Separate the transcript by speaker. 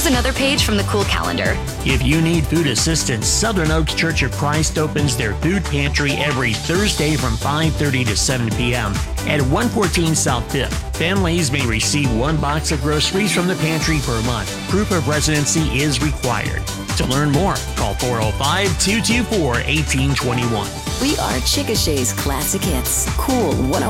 Speaker 1: Here's another page from the cool calendar.
Speaker 2: If you need food assistance, Southern Oaks Church of Christ opens their food pantry every Thursday from 5:30 to 7 p.m. at 114 South 5th. Families may receive one box of groceries from the pantry per month. Proof of residency is required. To learn more, call 405-224-1821.
Speaker 3: We are Chickasha's Classic Hits. Cool 101.